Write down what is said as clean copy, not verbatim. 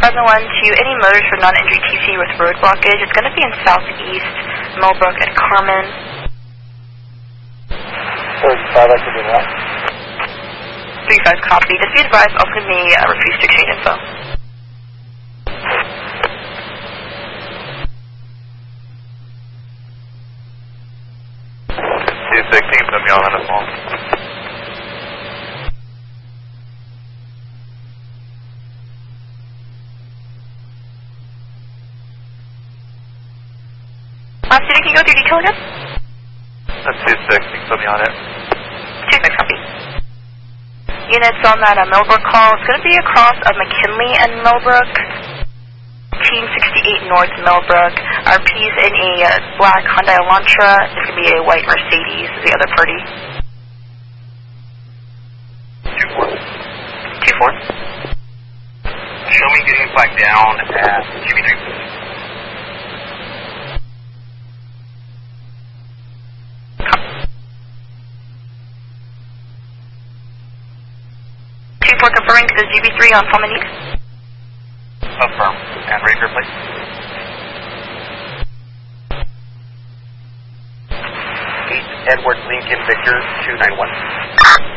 From the 1 to any motors for non-injury TC with road blockage. It's going to be in southeast Millbrook at Carmen. 35, I can do that. 35 copy. Just be advised, also may refuse to exchange info. C16, put me on the phone. City, can you go through detail again? That's 26, put me on it. 26 copy. Units on that Millbrook call. It's going to be across McKinley and Millbrook. Team 68 North Millbrook. RP's in a black Hyundai Elantra. It's going to be a white Mercedes, the other party. 2-4. 2-4. Show me getting flagged down at GB3. Confirming to the GB3 on Pominique. Affirm. And Ranger, please. Edward Lincoln Victor 291.